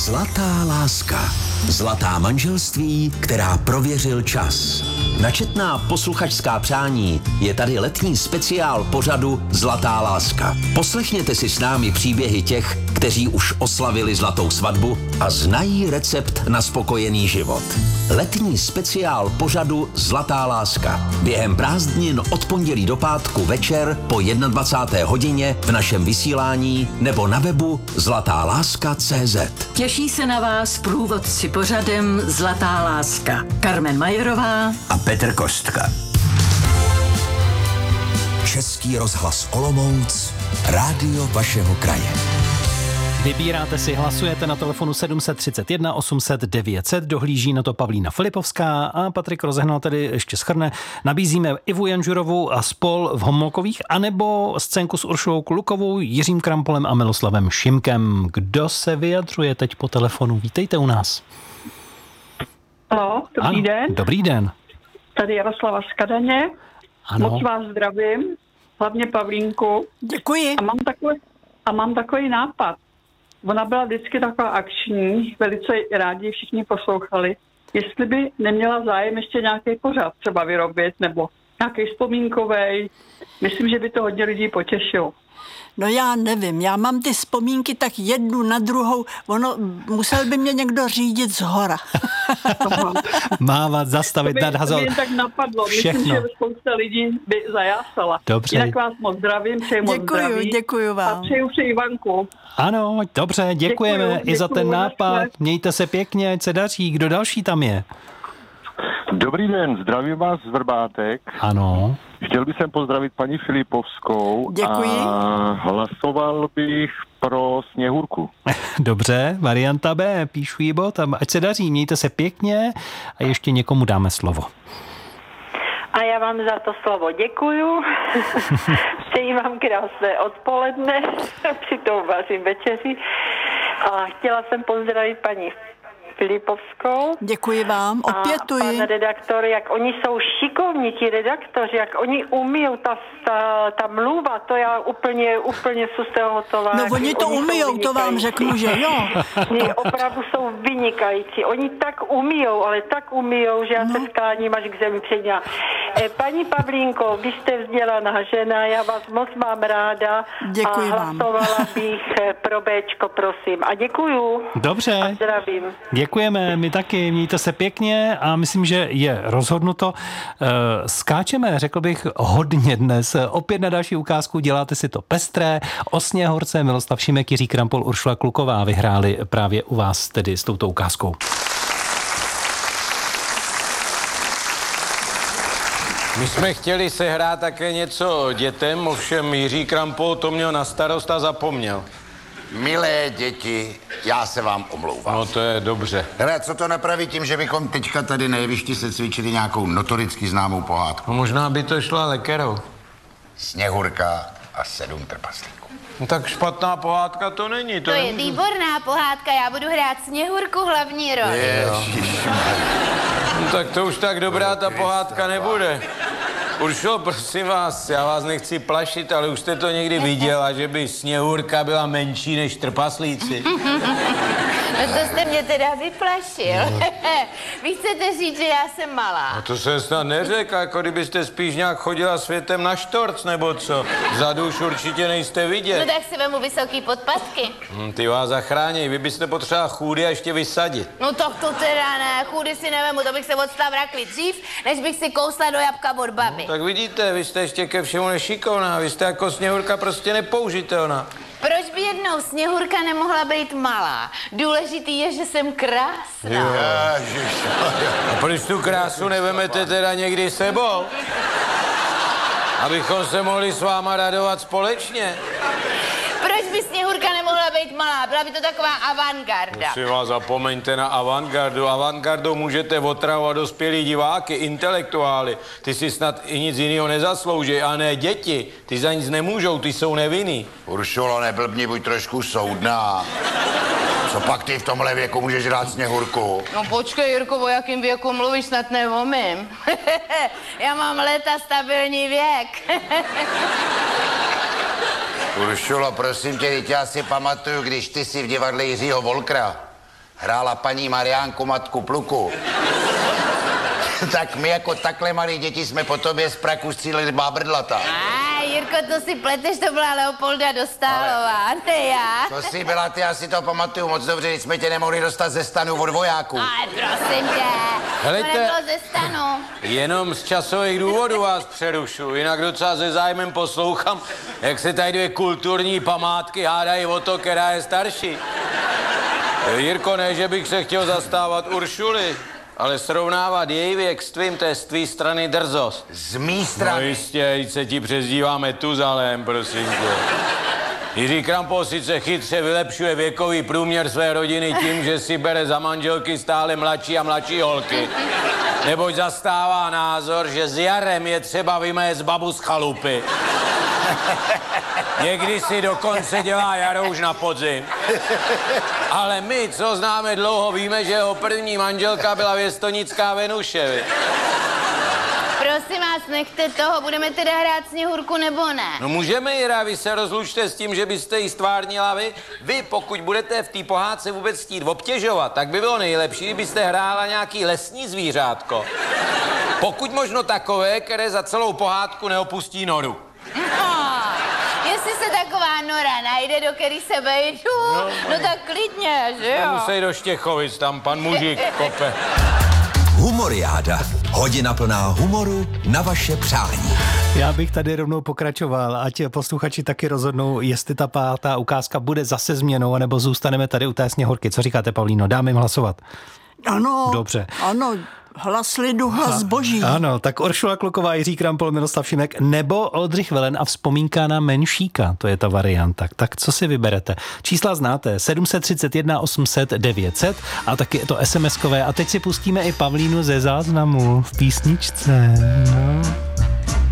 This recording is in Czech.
Zlatá láska. Zlatá manželství, která prověřil čas. Na četná posluchačská přání je tady letní speciál pořadu Zlatá láska. Poslechněte si s námi příběhy těch, kteří už oslavili zlatou svatbu a znají recept na spokojený život. Letní speciál pořadu Zlatá láska. Během prázdnin od pondělí do pátku večer po 21. hodině v našem vysílání nebo na webu zlatáláska.cz. Těší se na vás průvodci pořadem Zlatá láska. Carmen Majerová A Petr Kostka. Český rozhlas Olomouc, rádio vašeho kraje. Vybíráte si, hlasujete na telefonu 731 800 900, dohlíží na to Pavlína Filipovská a Patrik Rozehnal tedy ještě shrne. Nabízíme Ivu Janžurovou a spol v Homolkových, anebo scénku s Uršulou Klukovou, Jiřím Krampolem a Miloslavem Šimkem. Kdo se vyjadřuje teď po telefonu? Vítejte u nás. Ano, dobrý den. Dobrý den. Tady Jaroslava z Kadaně. Ano. Moc vás zdravím, hlavně Pavlínku. Děkuji. A mám takový nápad. Ona byla vždycky taková akční, velice rádi všichni poslouchali. Jestli by neměla zájem ještě nějaký pořad třeba vyrobit, nebo nějaký vzpomínkovej. Myslím, že by to hodně lidí potěšilo. No já nevím, já mám ty vzpomínky tak jednu na druhou, musel by mě někdo řídit zhora. Mávat, zastavit, nadhazovat. To by jen tak napadlo, všechno. myslím, že spousta lidí by zajásala. Dobře. Jinak vás moc zdravím, přeji moc zdraví. Děkuju vám. A přeju Ivanku. Ano, dobře, děkujeme Děkuju, i za ten nápad. naschle. Mějte se pěkně, ať se daří. Kdo další tam je? Dobrý den, zdravím vás z Vrbátek. Ano. Chtěl bych pozdravit paní Filipovskou. Děkuji. A hlasoval bych pro Sněhurku. Dobře, varianta B, píšu jí bod, ať se daří, mějte se pěkně a ještě někomu dáme slovo. A já vám za to slovo děkuju. Přeji vám krásné odpoledne, přitom vařím večeři. A chtěla jsem pozdravit paní Filipovskou. Děkuji vám, A opětuji. pan redaktor, jak oni jsou šikovní, ti redaktoři, jak oni umíjou ta mluva, to já úplně jsou z toho hotová. No oni to umíjou, to vám řeknu, že jo. Opravdu jsou vynikající. Oni tak umíjou, ale tak umíjou, že já se skláním až k zemi před ňa. Paní Pavlínko, vy jste vzdělaná žena, já vás moc mám ráda. Děkuji a vám. hlasovala bych pro Bčko, prosím. A děkuju. Dobře. A zdravím. Děkujeme, my taky, mějte se pěkně a myslím, že je rozhodnuto. Skáčeme, řekl bych, hodně dnes. Opět na další ukázku, děláte si to pestré. O Sněhurce Miloslav Šimek, Jiří Krampol, Uršula Kluková vyhráli právě u vás tedy s touto ukázkou. My jsme chtěli sehrát také něco dětem, ovšem Jiří Krampol to měl na starost a zapomněl. Milé děti, já se vám omlouvám. No to je dobře. Hele, co to napraví tím, že bychom teďka tady na jevišti se cvičili nějakou notoricky známou pohádku? No možná by to šlo ale kerou. Sněhurka a 7 trpaslíků. No tak špatná pohádka to není. To je výborná pohádka, já budu hrát Sněhurku hlavní roli. No, tak to už tak dobrá ta pohádka nebude. Uršo, prosím vás, já vás nechci plašit, ale už jste to někdy viděla, že by Sněhurka byla menší než trpaslíci? No to jste mě teda vyplašil. Vy chcete říct, že já jsem malá. No to se snad neřekl, jako kdybyste spíš nějak chodila světem na štorc, nebo co? Vzadu už určitě nejste vidět. No tak si vemu vysoký podpatky. Ty vás zachráněj, vy byste potřeba chůdy a ještě vysadit. No to teda ne, chůdy si nevemu, to bych se odstala v rakvi dřív, než bych si kousla do jabka od babi. Tak vidíte, vy jste ještě ke všemu nešikovná, vy jste jako Sněhurka prostě nepoužitelná. Proč by jednou Sněhurka nemohla být malá? Důležitý je, že jsem krásná. A proč tu krásu nevemete teda někdy sebou? Abychom se mohli s váma radovat společně. Proč by Sněhurka nemohla být malá? Byla by to taková avantgarda. Prosím vás, zapomeňte na avantgardu. Avantgardou můžete otravovat dospělí diváky, intelektuály. Ty si snad i nic jiného nezaslouží, a ne děti. Ty za nic nemůžou, ty jsou nevinný. Uršulo, neblbni, buď trošku soudná. Co pak ty v tomhle věku můžeš hrát Sněhurku? No počkej, Jirko, o jakým věku mluvíš, snad neumím. Já mám léta stabilní věk. Uršulo, prosím tě, teď já si pamatuju, když ty si v divadle Jiřího Volkra hrála paní Mariánku matku Pluku, tak my jako takhle malí děti jsme po tobě z praku stříleli bábrdlata. Jirko, to si pleteš, to byla Leopolda Dostálová, ne já. To si byla, ty, já si to pamatuju moc dobře, když jsme tě nemohli dostat ze stanu od vojáků. Ale prosím tě, Helejte, to nebylo ze stanu. Jenom z časových důvodů vás přerušu, jinak docela se zájmem poslouchám, jak se tady dvě kulturní památky hádají o to, která je starší. Jirko, ne, že bych se chtěl zastávat Uršuly, ale srovnávat její věk s tvým, to je z tvý strany drzost. Z mý strany? No jistě, se ti přezdívá Metuzalém, prosím tě. Jiří Krampol sice chytře vylepšuje věkový průměr své rodiny tím, že si bere za manželky stále mladší a mladší holky. Neboť zastává názor, že s jarem je třeba vymést babu z chalupy. Někdy si dokonce dělá jaro už na podzim. Ale my, co známe dlouho, víme, že jeho první manželka byla Věstonická Venuše. Prosím vás, nechte toho, budeme teda hrát Sněhurku nebo ne? No můžeme, Jira, vy se rozlučte s tím, že byste jí stvárnila vy. Vy, pokud budete v té pohádce vůbec chtít obtěžovat, tak by bylo nejlepší, kdybyste hrála nějaký lesní zvířátko. Pokud možno takové, které za celou pohádku neopustí noru. Jestli se taková nora najde, do který se vejdu, no tak klidně, že jo? Nemusej do Štěchovic, tam pan mužík kope. Humoriáda. Hodina plná humoru na vaše přání. Já bych tady rovnou pokračoval, ať posluchači taky rozhodnou, jestli ta pátá ukázka bude zase změnou, anebo zůstaneme tady u té Sněhurky. Co říkáte, Pavlíno? Dám jim hlasovat. Ano. Dobře. Ano, hlas lidu, hlas boží. Ano, tak Uršula Kluková, Jiří Krampol, Miroslav Šimek nebo Oldřich Velen a vzpomínka na Menšíka. To je ta varianta. Tak co si vyberete? Čísla znáte. 731 800 900 a taky je to SMS-kové. A teď si pustíme i Pavlínu ze záznamu v písničce. No.